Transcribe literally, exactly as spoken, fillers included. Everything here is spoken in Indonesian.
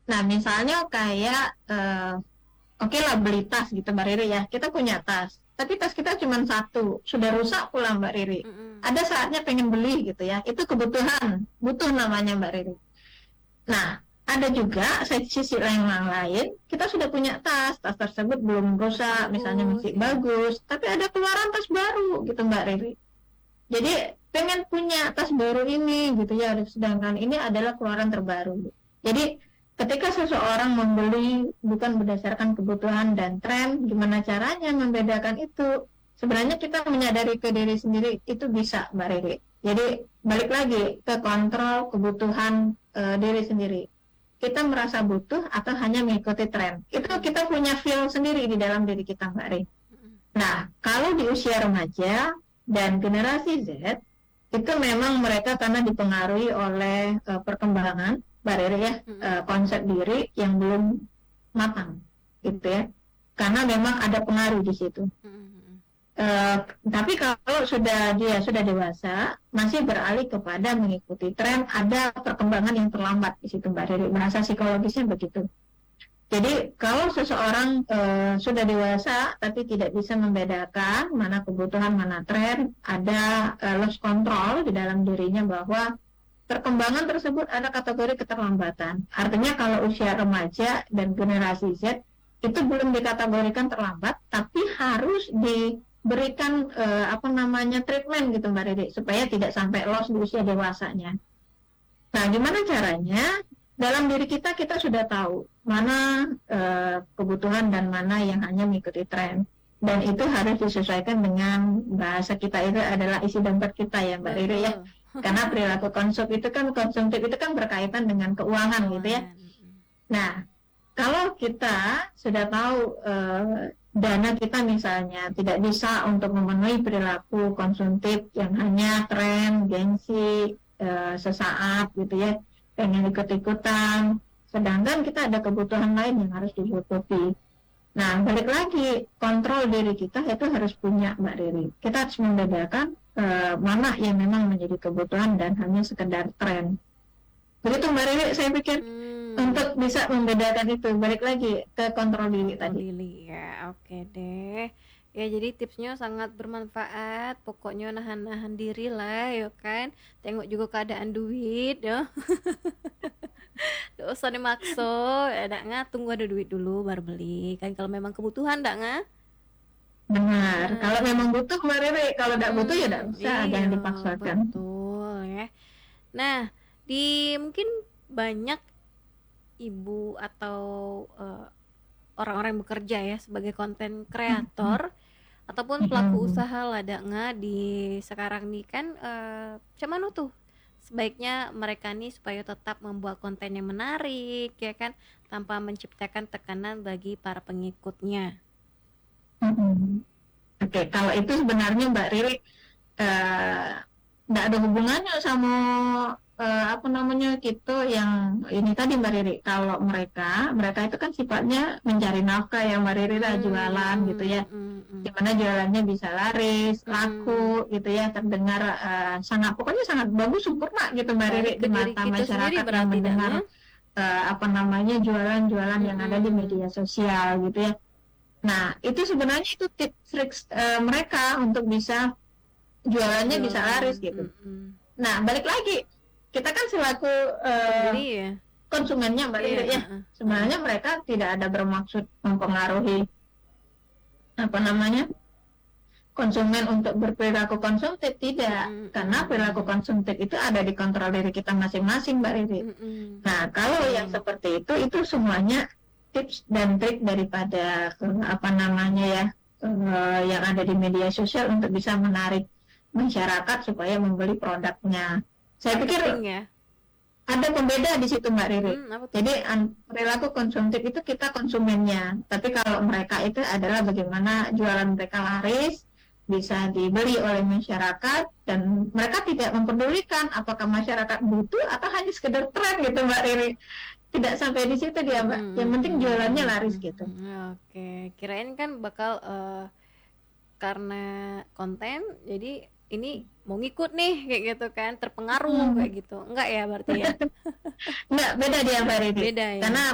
Nah, misalnya kayak eh, oke lah beli tas gitu Mbak Riri ya. Kita punya tas, tapi tas kita cuma satu, sudah rusak pula Mbak Riri. Mm-mm. Ada saatnya pengen beli gitu ya. Itu kebutuhan, butuh namanya Mbak Riri. Nah, ada juga sisi lain yang lain, kita sudah punya tas, tas tersebut belum rusak, misalnya Bagus masih ya. bagus, tapi ada keluaran tas baru gitu Mbak Riri. Jadi pengen punya tas baru ini gitu ya, sedangkan ini adalah keluaran terbaru. Jadi ketika seseorang membeli bukan berdasarkan kebutuhan dan tren, gimana caranya membedakan itu? Sebenarnya kita menyadari ke diri sendiri itu bisa, Mbak Riri. Jadi balik lagi ke kontrol kebutuhan e, diri sendiri. Kita merasa butuh atau hanya mengikuti tren. Itu Mm-mm. kita punya feel sendiri di dalam diri kita, Mbak Riri. Mm-mm. Nah, kalau di usia remaja dan generasi Z, itu memang mereka karena dipengaruhi oleh uh, perkembangan, Mbak Riri ya, uh, Mm-mm. konsep diri yang belum matang, gitu ya. Karena memang ada pengaruh di situ. Mm-mm. Uh, tapi kalau sudah dia sudah dewasa, masih beralih kepada mengikuti tren, ada perkembangan yang terlambat di situ, Mbak Riri. Bahasa psikologisnya begitu. Jadi kalau seseorang e, sudah dewasa tapi tidak bisa membedakan mana kebutuhan mana tren, ada e, loss control di dalam dirinya bahwa perkembangan tersebut ada kategori keterlambatan. Artinya kalau usia remaja dan generasi Z itu belum dikategorikan terlambat, tapi harus diberikan e, apa namanya treatment gitu Mbak Riri supaya tidak sampai loss di usia dewasanya. Nah, gimana caranya? Dalam diri kita kita sudah tahu mana uh, kebutuhan dan mana yang hanya mengikuti tren, dan itu harus disesuaikan dengan bahasa kita itu adalah isi dompet kita ya Mbak Riri ya, Betul. karena perilaku konsum itu kan konsumtif itu kan berkaitan dengan keuangan gitu ya. Keuangan. Mm-mm. Nah, kalau kita sudah tahu uh, dana kita misalnya tidak bisa untuk memenuhi perilaku konsumtif yang hanya tren, gengsi, uh, sesaat gitu ya, pengen ikut-ikutan, sedangkan kita ada kebutuhan lain yang harus dicukupi. Nah, balik lagi, kontrol diri kita itu harus punya, Mbak Riri. Kita harus membedakan uh, mana yang memang menjadi kebutuhan dan hanya sekedar tren. Begitu, Mbak Riri, saya pikir Hmm. untuk bisa membedakan itu, balik lagi ke kontrol diri Kontrol tadi. diri ya, oke deh. Ya jadi tipsnya sangat bermanfaat. Pokoknya nahan-nahan diri lah, ya kan. Tengok juga keadaan duit, ya. Gak usah dimakso, ya dak nga. Tunggu ada duit dulu baru beli. Kan kalau memang kebutuhan dak nga. Benar, kalau Nah, memang butuh, Mbak Riri. Kalau tidak butuh, ya tidak hmm, usah, iya jangan dipaksakan. betul ya. Nah, di mungkin banyak ibu atau eh, orang-orang yang bekerja ya sebagai konten kreator ataupun pelaku Mm-mm. usaha ladangnya di sekarang nih kan eh, cuman tuh sebaiknya mereka nih supaya tetap membuat konten yang menarik ya kan tanpa menciptakan tekanan bagi para pengikutnya. Mm-mm. Oke, kalau itu sebenarnya Mbak Riri eh, nggak ada hubungannya sama eh, apa namanya gitu yang ini tadi Mbak Riri. Kalau mereka, mereka itu kan sifatnya mencari nafkah yang Mbak Riri lah jualan gitu ya. Hmm, mm, mm, Dimana jualannya bisa laris, mm, mm. laku gitu ya, terdengar eh, sangat pokoknya sangat bagus sempurna gitu Mbak Riri Baik ke di diri mata kita sendiri masyarakat yang berarti dak mendengar nga. eh, apa namanya jualan-jualan yang ada di Mm-mm. media sosial gitu ya. Nah, itu sebenarnya itu tips trik eh, mereka untuk bisa jualannya bisa laris Jualan. gitu. Mm-mm. Nah, balik lagi, kita kan selaku eh, Pembeli ya. konsumennya Mbak Iya, Riri ya, heeh, heeh. sebenarnya mereka tidak ada bermaksud mempengaruhi apa namanya konsumen untuk berperilaku konsumtif, tidak, Mm-mm, karena perilaku mm-mm. konsumtif itu ada di kontrol diri kita masing-masing Mbak Riri. Mm-mm. Nah, kalau yang Betul. seperti itu, itu semuanya tips dan trik daripada eh, apa namanya ya eh, yang ada di media sosial untuk bisa menarik masyarakat supaya membeli produknya. Saya pikir Marketing ya. ada pembeda di situ Mbak Riri. Hmm, apa tuh? Jadi an- perilaku konsumtif itu kita konsumennya, tapi kalau mereka itu adalah bagaimana jualan mereka laris, bisa dibeli oleh masyarakat, dan mereka tidak mempedulikan apakah masyarakat butuh atau hanya sekedar tren gitu Mbak Riri. Tidak sampai di situ dia Mbak. Yang penting jualannya laris gitu. Oke, kirain kan bakal eh, karena konten, jadi ini mau ngikut nih kayak gitu kan, terpengaruh Hmm. kayak gitu. Enggak ya berarti ya? Enggak, beda dia Mbak Riri. Beda ya. Karena